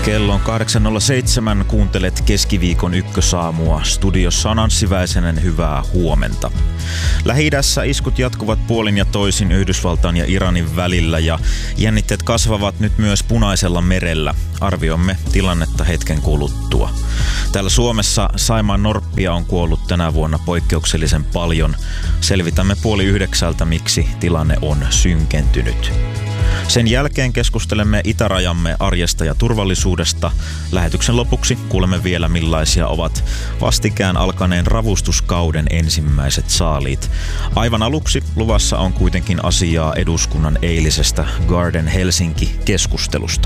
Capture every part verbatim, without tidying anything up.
Kello on kahdeksan nolla seitsemän, kuuntelet keskiviikon ykkösaamua. Studiossa on Anssi Väisänen, hyvää huomenta. Lähi-idässä iskut jatkuvat puolin ja toisin Yhdysvaltain ja Iranin välillä ja jännitteet kasvavat nyt myös Punaisella merellä. Arvioimme tilannetta hetken kuluttua. Täällä Suomessa Saimaan norppia on kuollut tänä vuonna poikkeuksellisen paljon. Selvitämme puoli yhdeksältä, miksi tilanne on synkentynyt. Sen jälkeen keskustelemme itärajamme arjesta ja turvallisuudesta. Lähetyksen lopuksi kuulemme vielä, millaisia ovat vastikään alkaneen ravustuskauden ensimmäiset saaliit. Aivan aluksi luvassa on kuitenkin asiaa eduskunnan eilisestä Garden Helsinki-keskustelusta.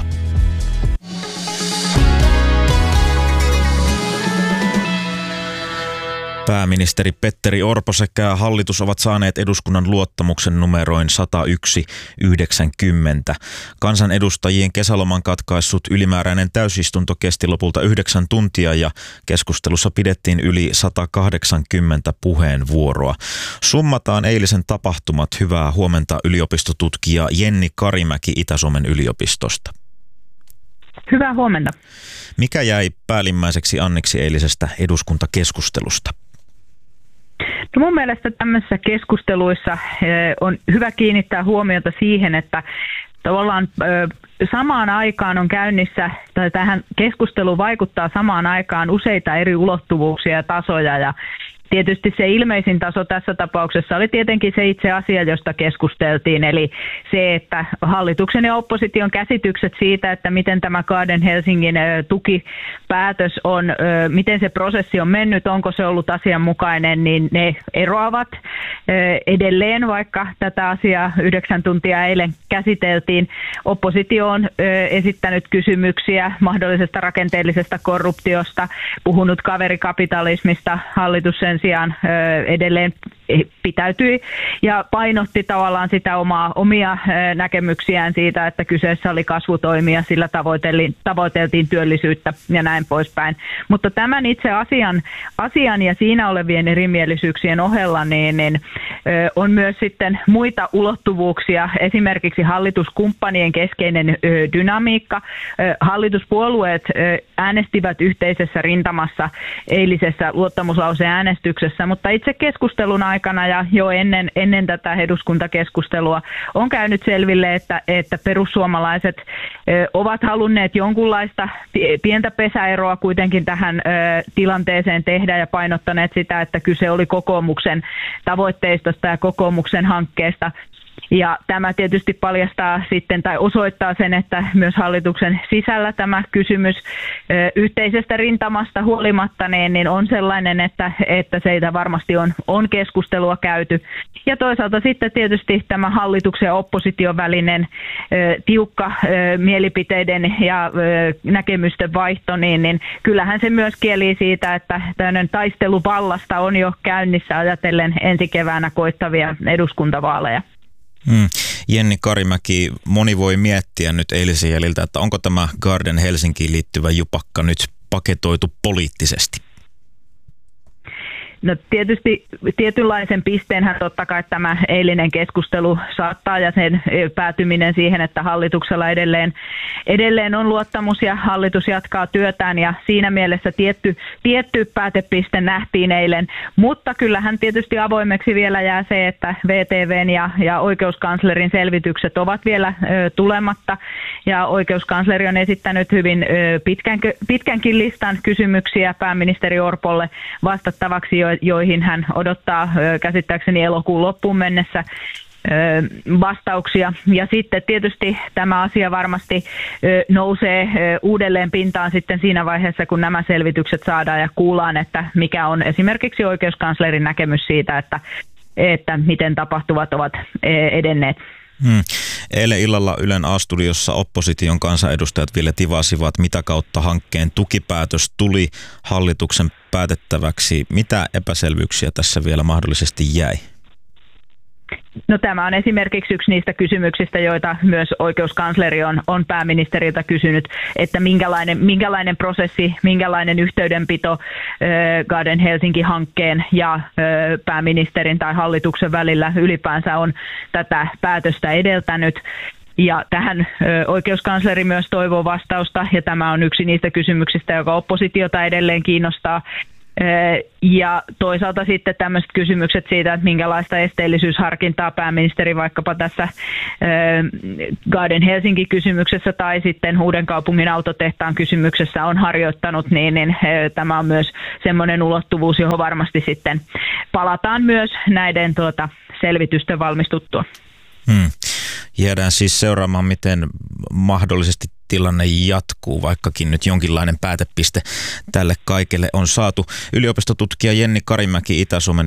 Pääministeri Petteri Orpo sekä hallitus ovat saaneet eduskunnan luottamuksen numeroin sata yksi yhdeksänkymmentä. Kansanedustajien kesäloman katkaissut ylimääräinen täysistunto kesti lopulta yhdeksän tuntia ja keskustelussa pidettiin yli sata kahdeksankymmentä puheenvuoroa. Summataan eilisen tapahtumat. Hyvää huomenta yliopistotutkija Jenni Karimäki Itä-Suomen yliopistosta. Hyvää huomenta. Mikä jäi päällimmäiseksi anniksi eilisestä eduskuntakeskustelusta? No mun mielestä tämmöisissä keskusteluissa on hyvä kiinnittää huomiota siihen, että tavallaan samaan aikaan on käynnissä, tai tähän keskusteluun vaikuttaa samaan aikaan useita eri ulottuvuuksia ja tasoja, ja tietysti se ilmeisin taso tässä tapauksessa oli tietenkin se itse asia, josta keskusteltiin, eli se, että hallituksen ja opposition käsitykset siitä, että miten tämä Garden Helsingin tukipäätös on, miten se prosessi on mennyt, onko se ollut asianmukainen, niin ne eroavat edelleen, vaikka tätä asiaa yhdeksän tuntia eilen käsiteltiin. Oppositio on esittänyt kysymyksiä mahdollisesta rakenteellisesta korruptiosta, puhunut kaverikapitalismista, hallitus sen sijaan edelleen pitäytyi ja painotti tavallaan sitä omaa, omia näkemyksiään siitä, että kyseessä oli kasvutoimia, sillä tavoiteltiin, tavoiteltiin työllisyyttä ja näin poispäin. Mutta tämän itse asian, asian ja siinä olevien erimielisyyksien ohella niin, niin, on myös sitten muita ulottuvuuksia, esimerkiksi hallituskumppanien keskeinen dynamiikka. Hallituspuolueet äänestivät yhteisessä rintamassa eilisessä luottamuslauseen äänestyksessä, mutta itse keskustelun aikana ja jo ennen, ennen tätä eduskuntakeskustelua on käynyt selville, että, että perussuomalaiset ö, ovat halunneet jonkunlaista pientä pesäeroa kuitenkin tähän ö, tilanteeseen tehdä ja painottaneet sitä, että kyse oli kokoomuksen tavoitteistosta ja kokoomuksen hankkeesta. Ja tämä tietysti paljastaa sitten tai osoittaa sen, että myös hallituksen sisällä tämä kysymys ö, yhteisestä rintamasta huolimatta niin, niin on sellainen, että, että siitä varmasti on, on keskustelua käyty. Ja toisaalta sitten tietysti tämä hallituksen ja opposition välinen ö, tiukka ö, mielipiteiden ja ö, näkemysten vaihto, niin, niin kyllähän se myös kielii siitä, että tämmöinen taistelu vallasta on jo käynnissä ajatellen ensi keväänä koittavia eduskuntavaaleja. Hmm. Jenni Karimäki, moni voi miettiä nyt eilisen jäljiltä, että onko tämä Garden Helsinkiin liittyvä jupakka nyt paketoitu poliittisesti? No tietysti tietynlaisen pisteenhän totta kai tämä eilinen keskustelu saattaa ja sen päätyminen siihen, että hallituksella edelleen, edelleen on luottamus ja hallitus jatkaa työtään ja siinä mielessä tietty, tietty päätepiste nähtiin eilen, mutta kyllähän tietysti avoimeksi vielä jää se, että V T V:n ja, ja oikeuskanslerin selvitykset ovat vielä ö, tulematta ja oikeuskansleri on esittänyt hyvin ö, pitkän, pitkänkin listan kysymyksiä pääministeri Orpolle vastattavaksi, joihin hän odottaa käsittääkseni elokuun loppuun mennessä vastauksia. Ja sitten tietysti tämä asia varmasti nousee uudelleen pintaan sitten siinä vaiheessa, kun nämä selvitykset saadaan ja kuullaan, että mikä on esimerkiksi oikeuskanslerin näkemys siitä, että, että miten tapahtuvat ovat edenneet. Hmm. Eilen illalla Ylen A-studiossa opposition kansanedustajat vielä tivasivat, mitä kautta hankkeen tukipäätös tuli hallituksen päätettäväksi. Mitä epäselvyyksiä tässä vielä mahdollisesti jäi? No tämä on esimerkiksi yksi niistä kysymyksistä, joita myös oikeuskansleri on, on pääministeriltä kysynyt, että minkälainen, minkälainen prosessi, minkälainen yhteydenpito äh, Garden Helsinki-hankkeen ja äh, pääministerin tai hallituksen välillä ylipäänsä on tätä päätöstä edeltänyt. Ja tähän oikeuskansleri myös toivoo vastausta, ja tämä on yksi niistä kysymyksistä, joka oppositiota edelleen kiinnostaa. Ja toisaalta sitten tämmöiset kysymykset siitä, että minkälaista esteellisyysharkintaa pääministeri vaikkapa tässä Garden Helsinki-kysymyksessä tai sitten Uudenkaupungin autotehtaan kysymyksessä on harjoittanut, niin, niin tämä on myös semmoinen ulottuvuus, johon varmasti sitten palataan myös näiden tuota, selvitysten valmistuttua. Hmm. Jäädään siis seuraamaan, miten mahdollisesti tilanne jatkuu, vaikkakin nyt jonkinlainen päätepiste tälle kaikelle on saatu. Yliopistotutkija Jenni Karimäki Itä-Suomen